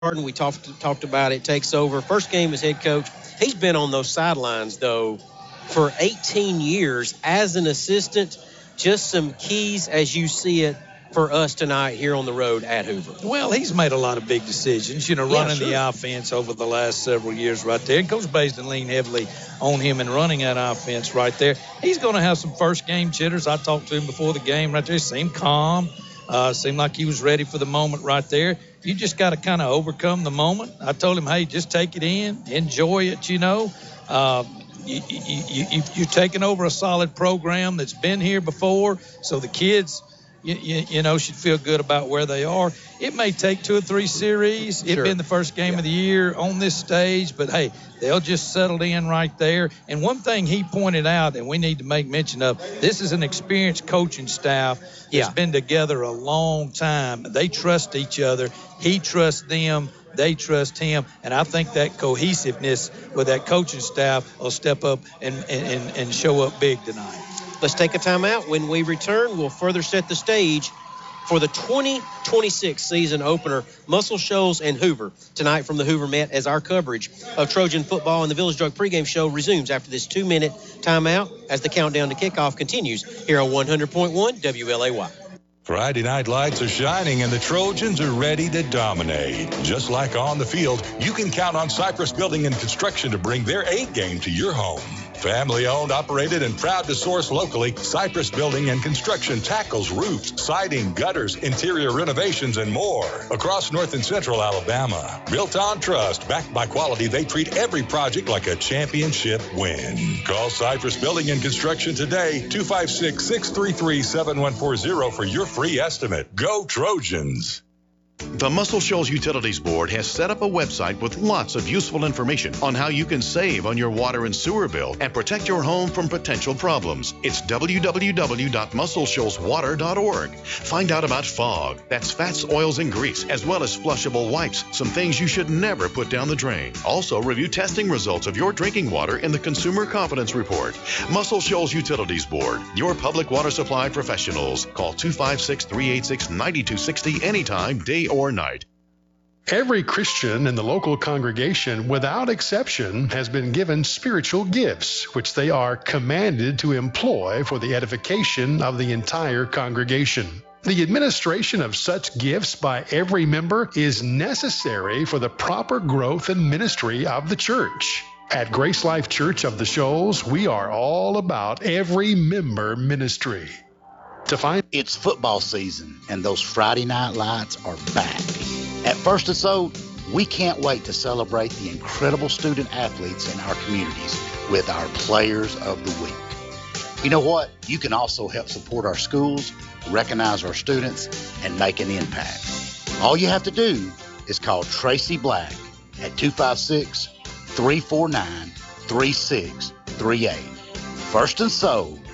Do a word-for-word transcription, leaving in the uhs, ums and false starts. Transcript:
Martin, we talked talked about it, takes over. First game as head coach. He's been on those sidelines, though, for eighteen years as an assistant. Just some keys as you see it for us tonight here on the road at Hoover. Well, he's made a lot of big decisions, you know, Yeah, running sure. the offense over the last several years right there. And Coach Baisden leaned heavily on him and running that offense right there. He's going to have some first-game jitters. I talked to him before the game right there. He seemed calm. Uh, seemed like he was ready for the moment right there. You just got to kind of overcome the moment. I told him, hey, just take it in, enjoy it, you know. Uh, you, you, you, you're taking over a solid program that's been here before, so the kids – You, you, you know, should feel good about where they are. It may take two or three series. It's Sure. been the first game yeah. of the year on this stage, but, hey, they'll just settle in right there. And one thing he pointed out, and we need to make mention of, this is an experienced coaching staff that's Yeah. been together a long time. They trust each other. He trusts them. They trust him, and I think that cohesiveness with that coaching staff will step up and, and, and show up big tonight. Let's take a timeout. When we return, we'll further set the stage for the twenty twenty-six season opener, Muscle Shoals and Hoover, tonight from the Hoover Met, as our coverage of Trojan football and the Village Drug pregame show resumes after this two-minute timeout as the countdown to kickoff continues here on one hundred point one W L A Y. Friday night lights are shining and the Trojans are ready to dominate. Just like on the field, you can count on Cypress Building and Construction to bring their A game to your home. Family owned, operated, and proud to source locally, Cypress Building and Construction tackles roofs, siding, gutters, interior renovations, and more. Across North and Central Alabama. Built on trust, backed by quality, they treat every project like a championship win. Call Cypress Building and Construction today, two five six, six three three, seven one four zero for your free estimate. Go Trojans! The Muscle Shoals Utilities Board has set up a website with lots of useful information on how you can save on your water and sewer bill and protect your home from potential problems. It's w w w dot muscle shoals water dot org. Find out about fog, that's fats, oils, and grease, as well as flushable wipes, some things you should never put down the drain. Also, review testing results of your drinking water in the Consumer Confidence Report. Muscle Shoals Utilities Board, your public water supply professionals. Call two five six, three eight six, nine two six zero anytime, day or night. Every Christian in the local congregation, without exception, has been given spiritual gifts, which they are commanded to employ for the edification of the entire congregation. The administration of such gifts by every member is necessary for the proper growth and ministry of the church. At Grace Life Church of the Shoals, we are all about every member ministry. To find It's football season, and those Friday night lights are back. At First and Sold, we can't wait to celebrate the incredible student athletes in our communities with our Players of the Week. You know what? You can also help support our schools, recognize our students, and make an impact. All you have to do is call Tracy Black at two five six, three four nine, three six three eight. First and Sold.